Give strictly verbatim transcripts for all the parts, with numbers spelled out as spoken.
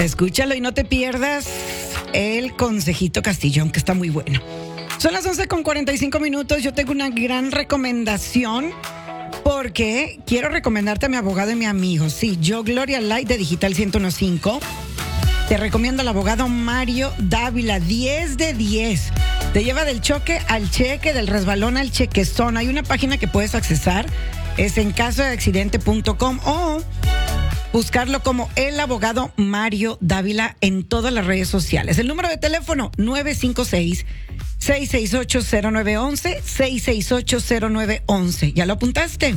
Escúchalo y no te pierdas el consejito Castillón, que está muy bueno. Son las once con cuarenta y cinco minutos. Yo tengo una gran recomendación porque quiero recomendarte a mi abogado y mi amigo. Sí, yo, Gloria Light de Digital ciento quince, te recomiendo al abogado Mario Dávila, diez de diez. Te lleva del choque al cheque, del resbalón al chequezón. Hay una página que puedes accesar, es en caso de accidente punto com o buscarlo como el abogado Mario Dávila en todas las redes sociales. El número de teléfono nueve cinco seis, seis seis ocho, cero nueve uno uno, seis seis ocho, cero nueve uno uno. ¿Ya lo apuntaste?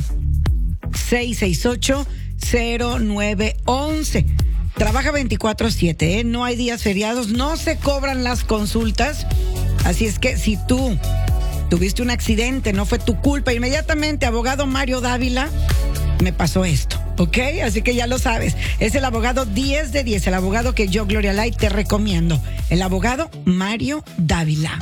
seis seis ocho, cero nueve uno uno. Trabaja veinticuatro siete, ¿eh? No hay días feriados, no se cobran las consultas. Así es que si tú tuviste un accidente, no fue tu culpa, inmediatamente, abogado Mario Dávila, me pasó esto, ¿ok? Así que ya lo sabes. Es el abogado diez de diez, el abogado que yo, Gloria Light, te recomiendo. El abogado Mario Dávila.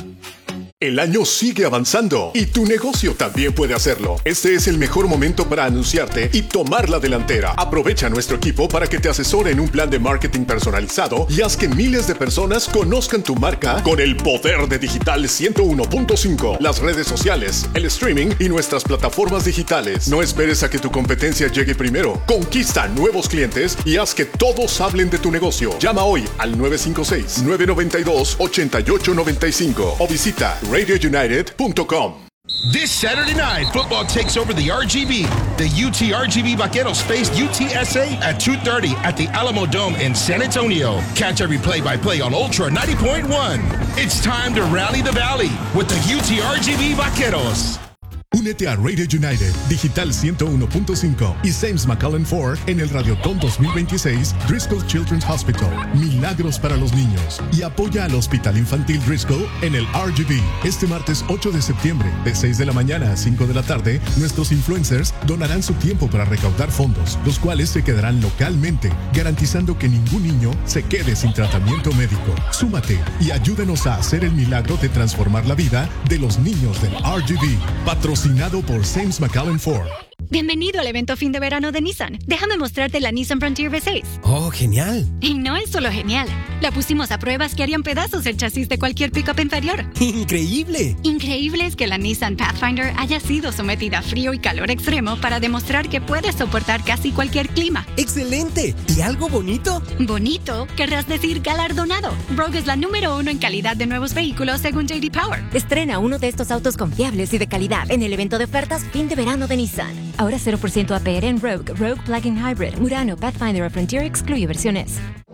El año sigue avanzando y tu negocio también puede hacerlo. Este es el mejor momento para anunciarte y tomar la delantera. Aprovecha a nuestro equipo para que te asesore en un plan de marketing personalizado y haz que miles de personas conozcan tu marca con el poder de Digital ciento uno punto cinco, las redes sociales, el streaming y nuestras plataformas digitales. No esperes a que tu competencia llegue primero. Conquista nuevos clientes y haz que todos hablen de tu negocio. Llama hoy al nueve cinco seis, nueve nueve dos, ocho ocho nueve cinco o visita radio united punto com. This Saturday night, football takes over the R G B. The U T R G B Vaqueros face U T S A at two thirty at the Alamo Dome in San Antonio. Catch every play-by-play on Ultra ninety point one. It's time to rally the valley with the U T R G B Vaqueros. Únete a Radio United, Digital ciento uno punto cinco y Sames McCullen Ford en el Radiotón dos mil veintiséis Driscoll Children's Hospital. Milagros para los niños. Y apoya al Hospital Infantil Driscoll en el R G B. Este martes ocho de septiembre, de seis de la mañana a cinco de la tarde, nuestros influencers donarán su tiempo para recaudar fondos, los cuales se quedarán localmente, garantizando que ningún niño se quede sin tratamiento médico. Súmate y ayúdenos a hacer el milagro de transformar la vida de los niños del R G B. Patrocinado por Sames McCullen Ford. Bienvenido al evento fin de verano de Nissan. Déjame mostrarte la Nissan Frontier V seis. ¡Oh, genial! Y no es solo genial. La pusimos a pruebas que harían pedazos el chasis de cualquier pickup inferior. ¡Increíble! Increíble es que la Nissan Pathfinder haya sido sometida a frío y calor extremo para demostrar que puede soportar casi cualquier clima. ¡Excelente! ¿Y algo bonito? ¿Bonito? Querrás decir galardonado. Rogue es la número uno en calidad de nuevos vehículos según J D Power. Estrena uno de estos autos confiables y de calidad en el evento de ofertas fin de verano de Nissan. Ahora cero por ciento A P R en Rogue, Rogue Plug-in Hybrid, Murano, Pathfinder o Frontier excluye versiones.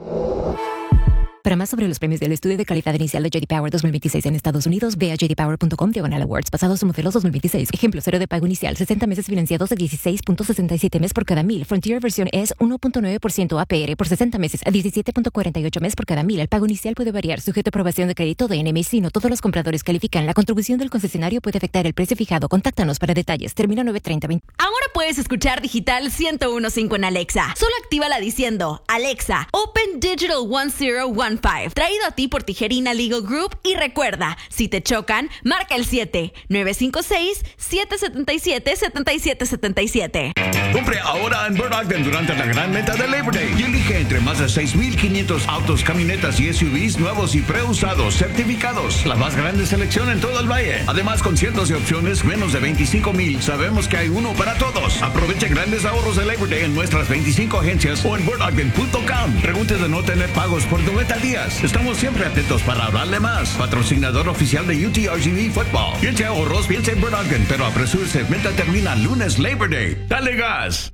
Para más sobre los premios del estudio de calidad inicial de J D Power dos mil veintiséis en Estados Unidos, ve a j d power punto com diagonal awards. Pasados o modelos dos mil veintiséis. Ejemplo, cero de pago inicial, sesenta meses financiados de dieciséis punto sesenta y siete mes por cada mil. Frontier versión es uno punto nueve por ciento A P R por sesenta meses a diecisiete punto cuarenta y ocho mes por cada mil. El pago inicial puede variar, sujeto a aprobación de crédito de N M C. No todos los compradores califican. La contribución del concesionario puede afectar el precio fijado. Contáctanos para detalles. Termina nueve treinta veinte. Ahora puedes escuchar Digital ciento uno punto cinco en Alexa. Solo actívala diciendo, Alexa, Open Digital one zero one five. Traído a ti por Tijerina Legal Group. Y recuerda, si te chocan, marca el siete nueve cinco seis, siete siete siete, siete siete siete siete. Compre ahora en Bird Ogden durante la gran meta de Labor Day y elige entre más de seis mil quinientos autos, camionetas y S U Vs nuevos y preusados certificados. La más grande selección en todo el valle. Además, con cientos de opciones, menos de veinticinco mil. Sabemos que hay uno para todos. Aproveche grandes ahorros de Labor Day en nuestras veinticinco agencias o en bird ogden punto com. Pregunte de no tener pagos por noventa días. Estamos siempre atentos para hablarle más. Patrocinador oficial de U T R G B Football. Piense ahorros, piense en Bird Ogden, pero apresúrese, meta termina lunes Labor Day. Dale gas.